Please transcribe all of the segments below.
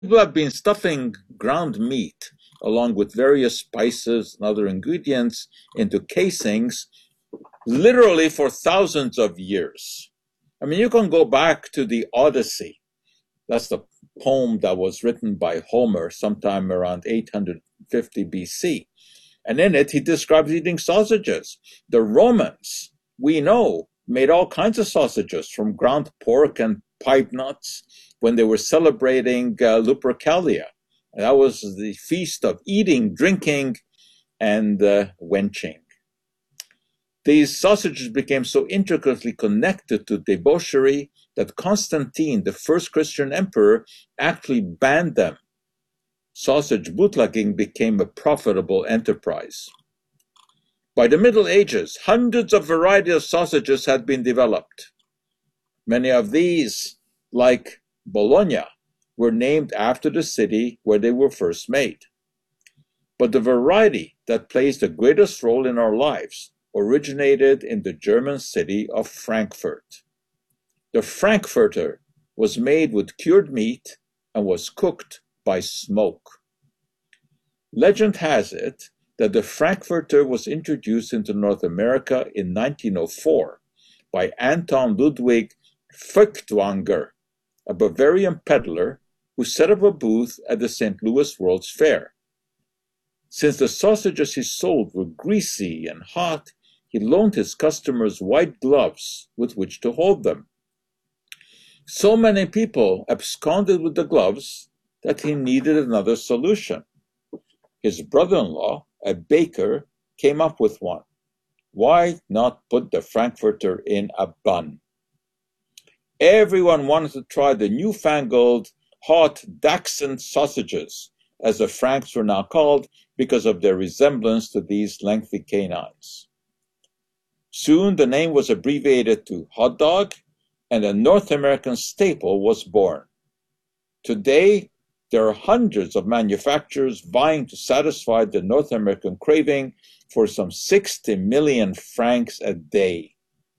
People have been stuffing ground meat along with various spices and other ingredients into casings literally for thousands of years. I mean, you can go back to the Odyssey. That's the poem that was written by Homer sometime around 850 BC. And in it, he describes eating sausages. The Romans, we know, made all kinds of sausages from ground pork and pipe nuts when they were celebrating Lupercalia. That was the feast of eating, drinking, and wenching. These sausages became so intricately connected to debauchery that Constantine, the first Christian emperor, actually banned them. Sausage bootlegging became a profitable enterprise. By the Middle Ages, hundreds of varieties of sausages had been developed. Many of these, like Bologna, were named after the city where they were first made. But the variety that plays the greatest role in our lives originated in the German city of Frankfurt. The Frankfurter was made with cured meat and was cooked by smoke. Legend has it that the Frankfurter was introduced into North America in 1904 by Anton Ludwig Feuchtwanger, a Bavarian peddler who set up a booth at the St. Louis World's Fair. Since the sausages he sold were greasy and hot, he loaned his customers white gloves with which to hold them. So many people absconded with the gloves that he needed another solution. His brother-in-law, a baker, came up with one. Why not put the Frankfurter in a bun? Everyone wanted to try the newfangled hot Dachshund sausages, as the Franks were now called because of their resemblance to these lengthy canines. Soon the name was abbreviated to hot dog, and a North American staple was born. Today, there are hundreds of manufacturers vying to satisfy the North American craving for some 60 million francs a day.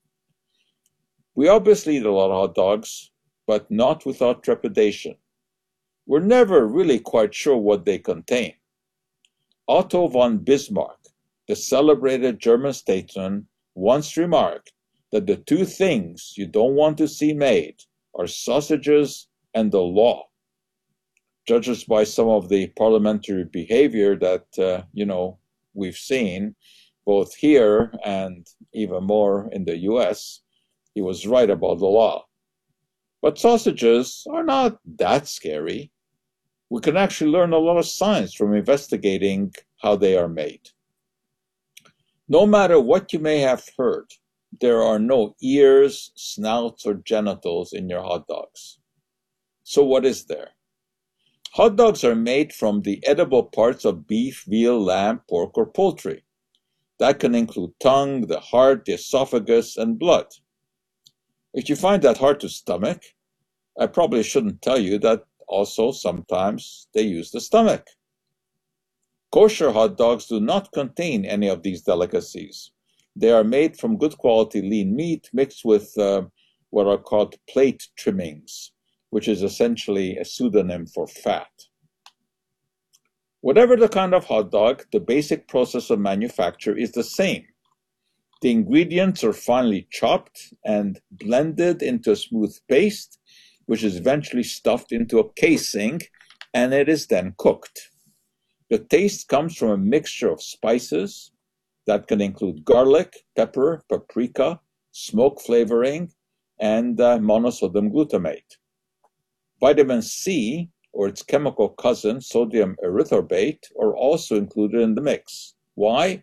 We obviously eat a lot of hot dogs, but not without trepidation. We're never really quite sure what they contain. Otto von Bismarck, the celebrated German statesman, once remarked that the two things you don't want to see made are sausages and the law. Judged by some of the parliamentary behavior that, we've seen, both here and even more in the US, he was right about the law. But sausages are not that scary. We can actually learn a lot of science from investigating how they are made. No matter what you may have heard, there are no ears, snouts, or genitals in your hot dogs. So what is there? Hot dogs are made from the edible parts of beef, veal, lamb, pork, or poultry. That can include tongue, the heart, the esophagus, and blood. If you find that hard to stomach, I probably shouldn't tell you that also sometimes they use the stomach. Kosher hot dogs do not contain any of these delicacies. They are made from good quality lean meat mixed with what are called plate trimmings, which is essentially a pseudonym for fat. Whatever the kind of hot dog, the basic process of manufacture is the same. The ingredients are finely chopped and blended into a smooth paste, which is eventually stuffed into a casing, and it is then cooked. The taste comes from a mixture of spices that can include garlic, pepper, paprika, smoke flavoring, and monosodium glutamate. Vitamin C, or its chemical cousin, sodium erythorbate, are also included in the mix. Why?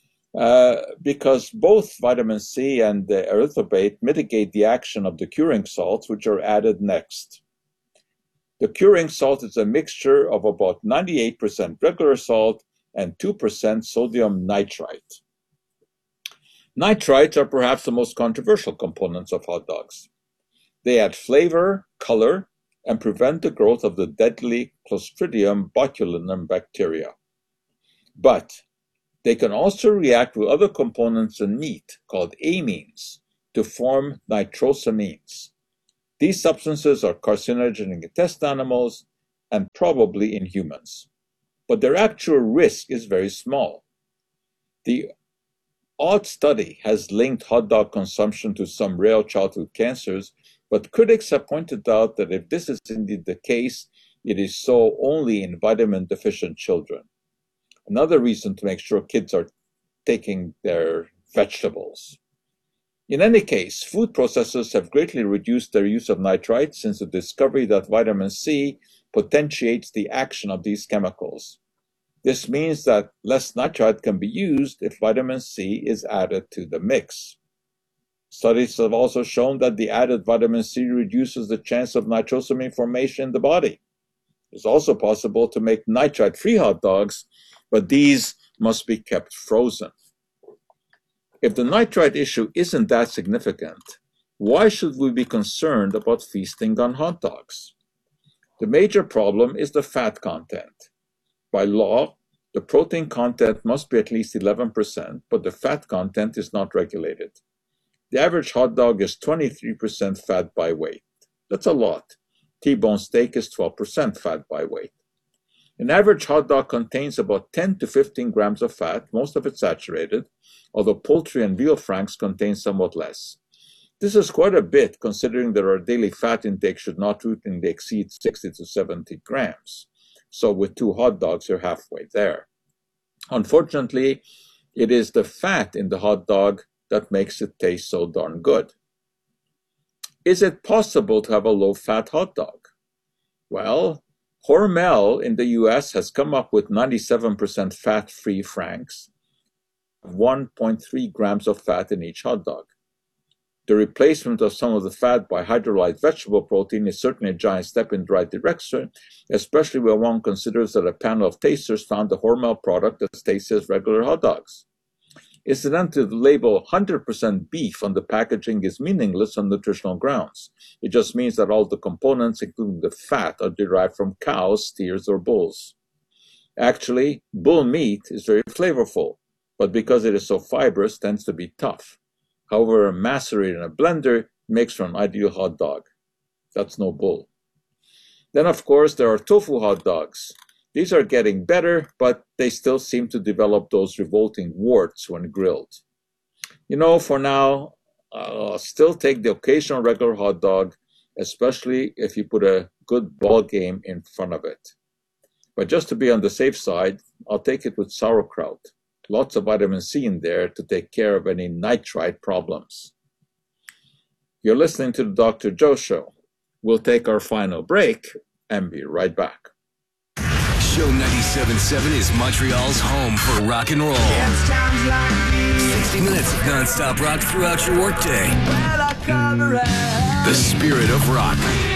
Because both vitamin C and the erythorbate mitigate the action of the curing salts, which are added next. The curing salt is a mixture of about 98% regular salt and 2% sodium nitrite. Nitrites are perhaps the most controversial components of hot dogs. They add flavor, color, and prevent the growth of the deadly Clostridium botulinum bacteria. But they can also react with other components in meat called amines to form nitrosamines. These substances are carcinogenic in test animals and probably in humans. But their actual risk is very small. The odd study has linked hot dog consumption to some rare childhood cancers, but critics have pointed out that if this is indeed the case, it is so only in vitamin-deficient children. Another reason to make sure kids are taking their vegetables. In any case, food processors have greatly reduced their use of nitrite since the discovery that vitamin C potentiates the action of these chemicals. This means that less nitrite can be used if vitamin C is added to the mix. Studies have also shown that the added vitamin C reduces the chance of nitrosamine formation in the body. It's also possible to make nitrite-free hot dogs, but these must be kept frozen. If the nitrite issue isn't that significant, why should we be concerned about feasting on hot dogs? The major problem is the fat content. By law, the protein content must be at least 11%, but the fat content is not regulated. The average hot dog is 23% fat by weight. That's a lot. T-bone steak is 12% fat by weight. An average hot dog contains about 10 to 15 grams of fat, most of it saturated, although poultry and veal franks contain somewhat less. This is quite a bit, considering that our daily fat intake should not routinely exceed 60 to 70 grams. So with 2 hot dogs, you're halfway there. Unfortunately, it is the fat in the hot dog that makes it taste so darn good. Is it possible to have a low-fat hot dog? Well, Hormel in the US has come up with 97% fat-free franks, 1.3 grams of fat in each hot dog. The replacement of some of the fat by hydrolyzed vegetable protein is certainly a giant step in the right direction, especially when one considers that a panel of tasters found the Hormel product as tasty as regular hot dogs. Incidentally, the label 100% beef on the packaging is meaningless on nutritional grounds. It just means that all the components, including the fat, are derived from cows, steers, or bulls. Actually, bull meat is very flavorful, but because it is so fibrous, tends to be tough. However, macerated in a blender makes for an ideal hot dog. That's no bull. Then, of course, there are tofu hot dogs. These are getting better, but they still seem to develop those revolting warts when grilled. You know, for now, I'll still take the occasional regular hot dog, especially if you put a good ball game in front of it. But just to be on the safe side, I'll take it with sauerkraut. Lots of vitamin C in there to take care of any nitrite problems. You're listening to the Dr. Joe Show. We'll take our final break and be right back. Show 97.7 is Montreal's home for rock and roll. 60 minutes of non-stop rock throughout your workday. The spirit of rock.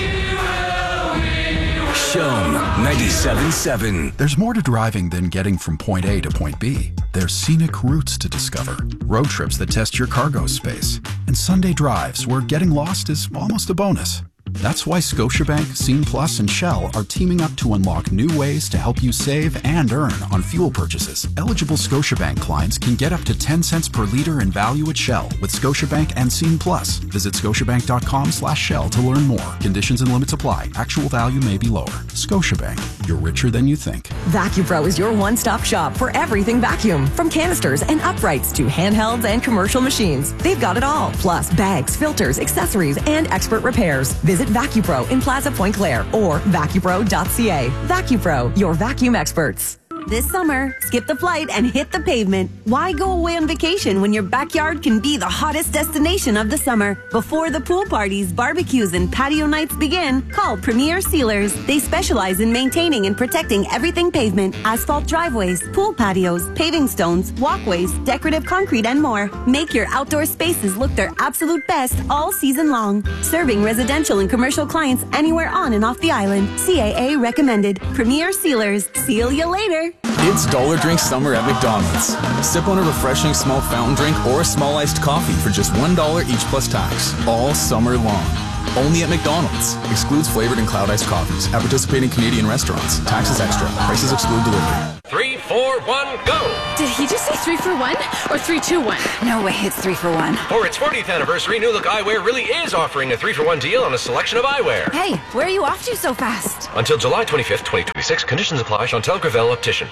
Show 97.7. There's more to driving than getting from point A to point B. There's scenic routes to discover, road trips that test your cargo space, and Sunday drives where getting lost is almost a bonus. That's why Scotiabank, Scene Plus, and Shell are teaming up to unlock new ways to help you save and earn on fuel purchases. Eligible Scotiabank clients can get up to 10 cents per liter in value at Shell with Scotiabank and Scene Plus. Visit scotiabank.com/Shell to learn more. Conditions and limits apply. Actual value may be lower. Scotiabank, you're richer than you think. VacuPro is your one-stop shop for everything vacuum. From canisters and uprights to handhelds and commercial machines. They've got it all. Plus bags, filters, accessories, and expert repairs. Visit VacuPro in Plaza Point Claire or vacupro.ca. VacuPro, your vacuum experts. This summer, skip the flight and hit the pavement. Why go away on vacation when your backyard can be the hottest destination of the summer? Before the pool parties, barbecues, and patio nights begin, call Premier Sealers. They specialize in maintaining and protecting everything pavement, asphalt driveways, pool patios, paving stones, walkways, decorative concrete, and more. Make your outdoor spaces look their absolute best all season long. Serving residential and commercial clients anywhere on and off the island. CAA recommended. Premier Sealers. Seal you later. It's Dollar Drink Summer at McDonald's. Sip on a refreshing small fountain drink or a small iced coffee for just $1 each plus tax, all summer long. Only at McDonald's. Excludes flavored and cloud iced coffees. At participating Canadian restaurants. Taxes extra. Prices exclude delivery. 3, 4, 1, go! Did he just say 3 for 1 or 3, 2, 1? No way, it's 3 for 1. For its 40th anniversary, New Look Eyewear really is offering a 3 for 1 deal on a selection of eyewear. Hey, where are you off to so fast? Until July 25th, 2026. Conditions apply. Chantal Gravel Optician.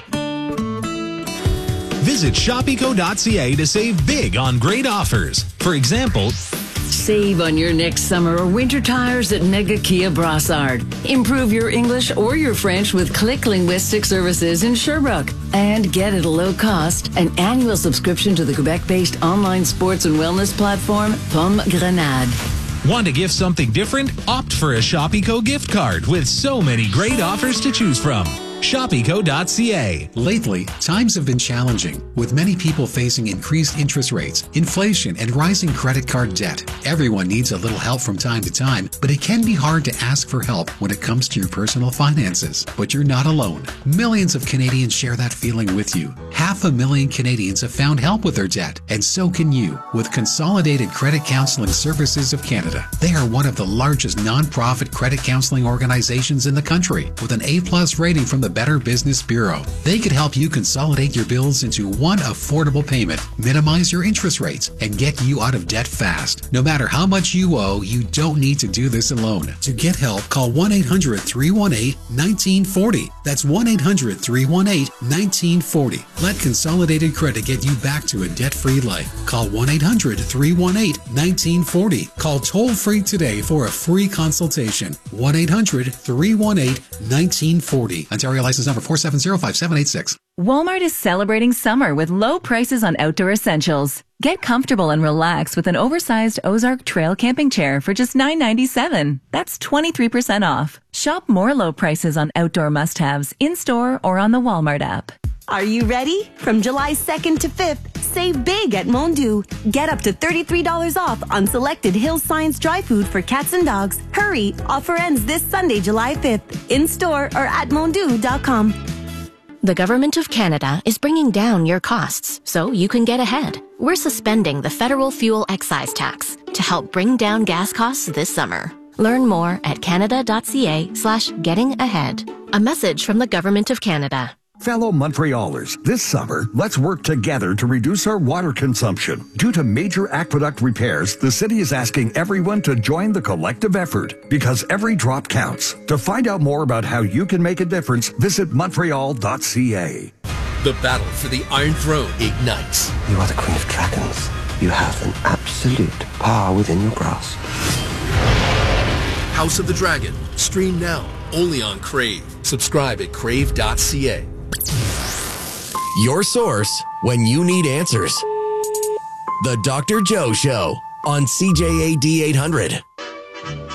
Visit shopeco.ca to save big on great offers. For example, save on your next summer or winter tires at Mega Kia Brassard. Improve your English or your French with Click Linguistic Services in Sherbrooke. And get at a low cost an annual subscription to the Quebec-based online sports and wellness platform Pomme Grenade. Want to gift something different? Opt for a Shopeco gift card with so many great offers to choose from. Shopeco.ca. Lately, times have been challenging, with many people facing increased interest rates, inflation, and rising credit card debt. Everyone needs a little help from time to time, but it can be hard to ask for help when it comes to your personal finances. But you're not alone. Millions of Canadians share that feeling with you. 500,000 Canadians have found help with their debt, and so can you with Consolidated Credit Counseling Services of Canada. They are one of the largest nonprofit credit counseling organizations in the country, with an A+ rating from the Better Business Bureau. They could help you consolidate your bills into one affordable payment, minimize your interest rates, and get you out of debt fast. No matter how much you owe, you don't need to do this alone. To get help, call 1-800-318-1940. That's 1-800-318-1940. Let Consolidated Credit get you back to a debt-free life. Call 1-800-318-1940. Call toll-free today for a free consultation. 1-800-318-1940. Ontario license number 4705786. Walmart is celebrating summer with low prices on outdoor essentials. Get comfortable and relax with an oversized Ozark Trail camping chair for just $9.97. That's 23% off. Shop more low prices on outdoor must-haves in-store or on the Walmart app. Are you ready? From July 2nd to 5th, save big at Mondu. Get up to $33 off on selected Hill Science dry food for cats and dogs. Hurry! Offer ends this Sunday, July 5th. In-store or at mondu.com. The Government of Canada is bringing down your costs so you can get ahead. We're suspending the federal fuel excise tax to help bring down gas costs this summer. Learn more at canada.ca/gettingahead. A message from the Government of Canada. Fellow Montrealers, this summer, let's work together to reduce our water consumption. Due to major aqueduct repairs, the city is asking everyone to join the collective effort because every drop counts. To find out more about how you can make a difference, visit montreal.ca. The battle for the Iron Throne ignites. You are the Queen of Dragons. You have an absolute power within your grasp. House of the Dragon. Stream now, only on Crave. Subscribe at crave.ca. Your source when you need answers. The Dr. Joe Show on CJAD 800.